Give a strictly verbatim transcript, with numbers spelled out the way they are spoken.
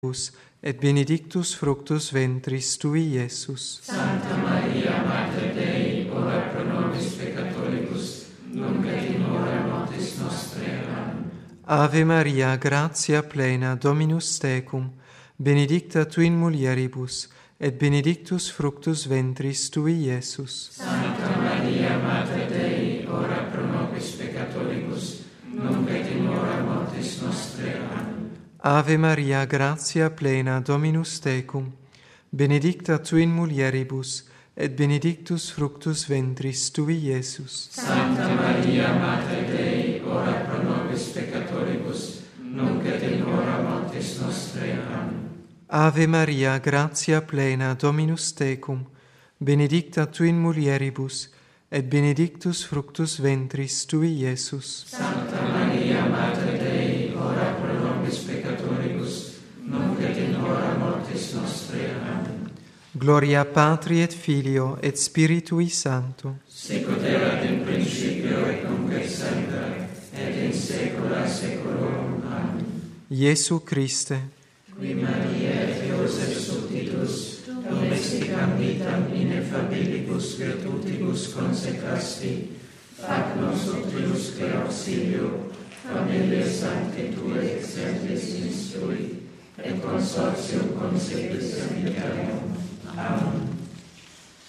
et benedictus fructus ventris tui, Iesus. Santa Maria, Mater Dei, ora pro nobis peccatoribus, nunc et in hora mortis nostrae. Amen. Ave Maria, gratia plena, Dominus tecum, benedicta tu in mulieribus, et benedictus fructus ventris tui, Iesus. Santa Maria, Mater Dei, ora pro nobis peccatoribus, nunc et in hora mortis nostrae. Amen. Ave Maria, gratia plena, Dominus tecum, benedicta tu in mulieribus, et benedictus fructus ventris tui, Iesus. Santa Maria, Mater Dei, ora pro nobis peccatoribus, nunc et in hora mortis nostrae. Amen. Ave Maria, gratia plena, Dominus tecum, benedicta tu in mulieribus, et benedictus fructus ventris tui, Iesus. Santa Maria, Mater Dei, ora pro nobis peccatoribus, nunc et in hora mortis nostrae. Amen. Gloria Patri et Filio et Spiritui Sancto. Sicut erat in principio et nunc et semper, et in saecula saeculorum. Amen. Iesu Christe, Qui Maria et Joseph subtitus, domesticam vitam ineffabilibus virtutibus consecrasti, fac nos utilus auxilio, familiae sancti Tue exemplis instrui, et consortium consequis sanitarium. Amen.